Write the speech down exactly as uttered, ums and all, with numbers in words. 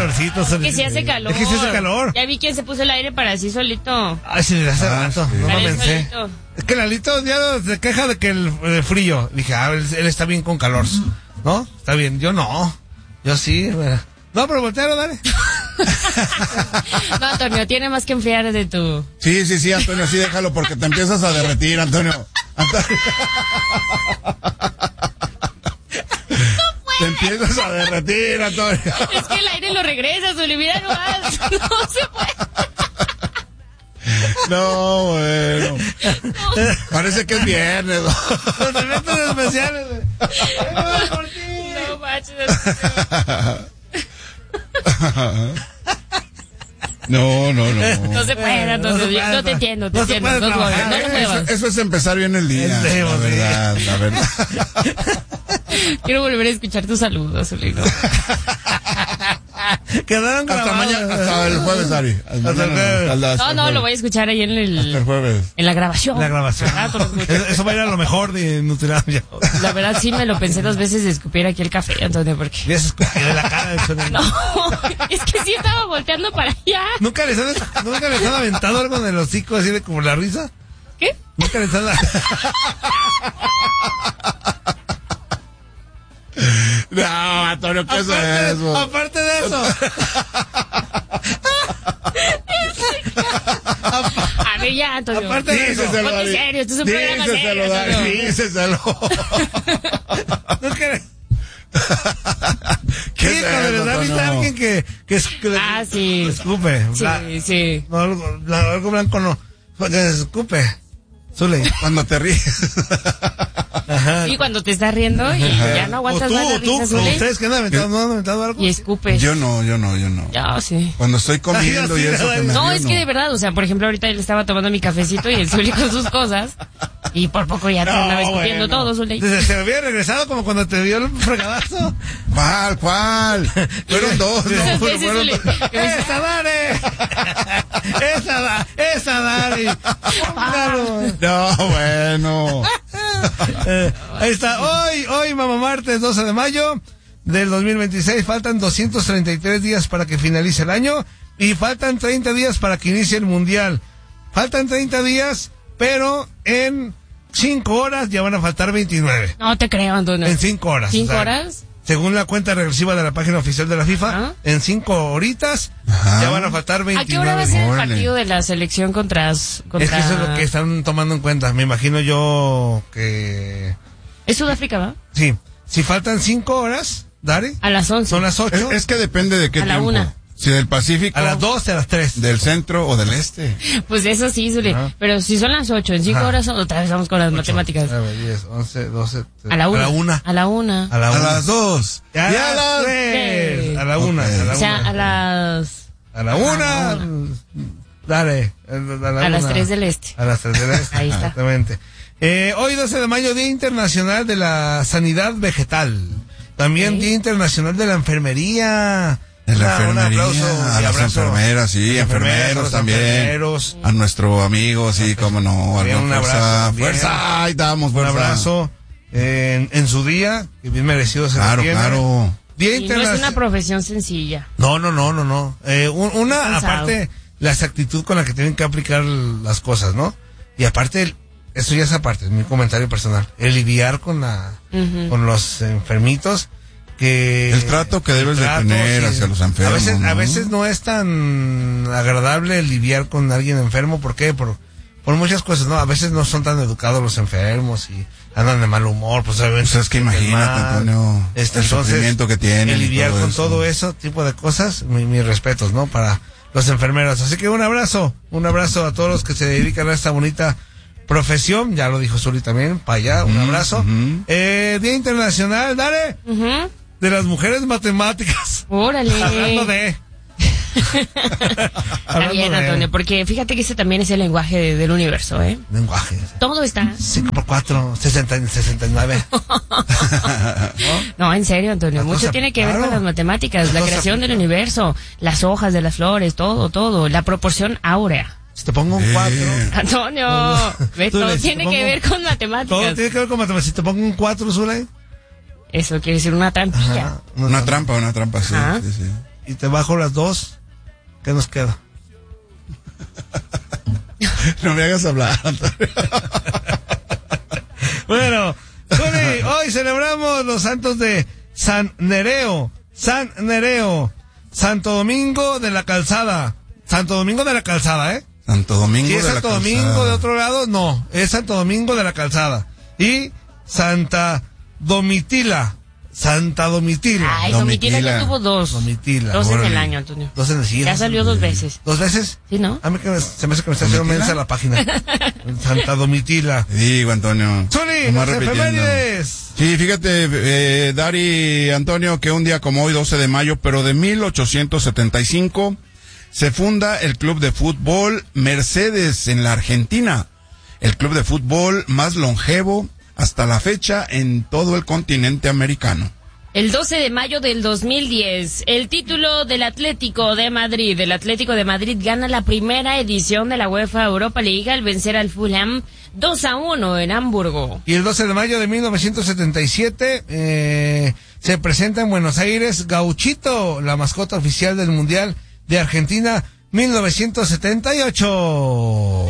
calorcito. Que si hace calor. Es que si hace calor. Ya vi quién se puso el aire para así solito. Ay, sí, desde hace Ah, rato. sí. No lo Sale pensé. solito. Es que Lalito ya se queja de que el, el frío. Dije, ah, él, él está bien con calor. ¿No? Está bien. Yo no. Yo sí. Bueno. No, pero voltealo, dale. No, Antonio, tiene más que enfriar de tu... Sí, sí, sí, Antonio, sí, déjalo porque te empiezas a derretir, Antonio. Antonio. Te empiezas a derretir, Antonio. Es que el aire lo regresa, Zuli, mira nomás. No se puede. No, bueno. Parece que es viernes. Los eventos especiales. güey. No manches. No, no, no. No se puede, entonces, No se yo puede, no te entiendo, te no se entiendo. puede No, trabajar, no lo Eso, muevas. eso es empezar bien el día. Sí, La sí. verdad, la verdad. Quiero volver a escuchar tus saludos, Zuli. ¿No? Quedaron Hasta grabados. mañana, hasta el jueves, Ari. Hasta el mañana, jueves. hasta- hasta No, el no, jueves. lo voy a escuchar ahí en el... Hasta el jueves. En la grabación. La grabación. Ah, tú lo escuchas. Eso eso va a ir a lo mejor de Nutrirandia. La verdad sí me lo pensé dos veces de escupir aquí el café, Antonio, porque... Ya se escupió de la cara del sonido. No, es que sí estaba volteando para allá. ¿Nunca les han, nunca les han aventado algo en el hocico así de como la risa? ¿Qué? Nunca les han... No, Antonio, ¿qué es aparte, eso? aparte de eso. A ver ya, Antonio. Aparte de eso. Díceselo, Ponte Ari. serio, esto es un programa Díceselo, serio, Ari, Antonio. díceselo. Nunca les... ¿Qué Sí, es cuando les eso, da risa a Antonio? alguien que, que, es- que le- Ah, sí. escupe. Bla- Sí, sí. No, algo, bla- algo blanco no. Que escupe. Zule. Cuando te ríes. Ajá. Y cuando te estás riendo y ya no O aguantas tú, más la o tú, risa, o Zuli, ustedes que han aventado, ¿no han aventado algo? y escupes. Yo no, yo no, yo no. Ya, sí. Cuando estoy comiendo Ay, y así, eso que me No, río, es que de verdad, o sea, por ejemplo, ahorita él estaba tomando mi cafecito y el Zuli con sus cosas. Y por poco ya te No, andaba escupiendo bueno. todo, Zuli. Desde se me había regresado como cuando te dio el fregadazo. ¿Cuál, cuál? Fueron dos, no, Sí, fueron, sí, fueron Zuli. dos. Que me dice, ¡Esa Dare! ¡Esa da! ¡Esa Dare! Claro. No, bueno. Eh, ahí está. Hoy, hoy, mamá martes doce de mayo del dos mil veintiséis. Faltan doscientos treinta y tres días para que finalice el año. Y faltan treinta días para que inicie el mundial. Faltan treinta días, pero en cinco horas ya van a faltar veintinueve. No te creo, Antonio. En cinco horas. ¿Cinco o sea, horas? Según la cuenta regresiva de la página oficial de la FIFA, Ajá. en cinco horitas Ajá. ya van a faltar ¿A veintinueve. qué hora va a ser el Órale. partido de la selección contra... contra... Es que eso es lo que están tomando en cuenta. Me imagino yo que... Es Sudáfrica, ¿va? Sí, si faltan cinco horas, Dari, A las once. son las Es, ocho, es que depende de qué A la tiempo. una. Si del Pacífico, a las doce, a las tres. del centro o del este. Pues eso sí, Zuli. Ajá. Pero si son las ocho, en cinco Ajá. horas otra vez vamos con las matemáticas. nueve, diez, once, doce, A la una. A la una. A la una. A la A una. las dos. Y a Y a las tres. tres. A la una. Ok. A la O sea, una. a las... A la una. Dale. A, la A las una. tres del este. A las tres del este. Ahí está. Exactamente. Eh, hoy doce de mayo, Día Internacional de la Sanidad Vegetal. También Ok. Día Internacional de la Enfermería. De la Una- un enfermería, aplauso a y las abrazo. enfermeras, sí, Enfermeros, enfermeros también. enfermeros. A nuestro amigo, sí, cómo no. También alguna un abrazo fuerza, también. fuerza, ahí damos Un fuerza. abrazo en, en su día, que bien merecido se Claro, lo tiene. claro. Día Y no es Internacional. una profesión sencilla. No, no, no, no, no. Eh, un- una, Cansado. aparte, la exactitud con la que tienen que aplicar las cosas, ¿no? Y aparte, el- eso ya es aparte, es mi comentario personal. El lidiar con la, Ujú. con los enfermitos, que... El trato que debes de tener hacia los enfermos, A veces, a ¿no? veces no es tan agradable lidiar con alguien enfermo, ¿por qué? Por, por muchas cosas, ¿no? A veces no son tan educados los enfermos y andan de mal humor, pues obviamente. Pues es que se sienten imagínate, mal. Antonio, Este, el entonces, sufrimiento que tienen el y lidiar todo con eso. todo eso tipo de cosas, mi- mis respetos, ¿no? Para los enfermeros. Así que un abrazo, un abrazo a todos los que se dedican a esta bonita profesión. Ya lo dijo Zuli también, para allá, un Ujú, abrazo. ujú. eh, Día Internacional, dale, Ujú. de las mujeres matemáticas. Órale. Hablando de... Está bien, de- Antonio, porque fíjate que ese también es el lenguaje de- del universo, ¿eh? Lenguaje. Todo está... cinco por cuatro, sesenta, sesenta y nueve. No, en serio, Antonio. La Mucho cosa- tiene que ver claro. con las matemáticas, la cosa- creación del universo, las hojas de las flores, todo, todo, la proporción áurea. Si te pongo un Eh. cuatro... Antonio, ve, Tú todo le- tiene te que pongo- ver con Todo matemáticas. tiene que ver con matemáticas. Si te pongo un cuatro, Zulay. Eso quiere decir una trampilla. Ajá. Una trampa, una trampa, sí, Ajá. sí, sí. y te bajo las dos, ¿qué nos queda? No me hagas hablar, Antonio. Bueno, Zuli, hoy celebramos los santos de San Nereo, San Nereo, Santo Domingo de la Calzada, Santo Domingo de la Calzada, ¿eh? Santo Domingo Si es de Santo la Domingo Calzada. de otro lado, no, es Santo Domingo de la Calzada. Y Santa Domitila, Santa Domitila. Ay, Domitila. Domitila ya tuvo dos. Domitila. Dos en órale. el año, Antonio. Dos en el sí, Ya dos- salió dos veces. ¿Dos veces? ¿Sí, no? A mí que me- se me hace que me está haciendo ¿Domitila? mensa la página. Santa Domitila. Te digo, Antonio. Zuli, Nomás las repitiendo. efemérides. Sí, fíjate, eh, Dari, Antonio, que un día como hoy, doce de mayo, pero de mil ochocientos setenta y cinco, se funda el Club de Fútbol Mercedes en la Argentina. El club de fútbol más longevo hasta la fecha en todo el continente americano. El doce de mayo del dos mil diez, el título del Atlético de Madrid. El Atlético de Madrid gana la primera edición de la UEFA Europa League al vencer al Fulham dos a uno en Hamburgo. Y el doce de mayo de mil novecientos setenta y siete eh, se presenta en Buenos Aires Gauchito, la mascota oficial del Mundial de Argentina mil novecientos setenta y ocho.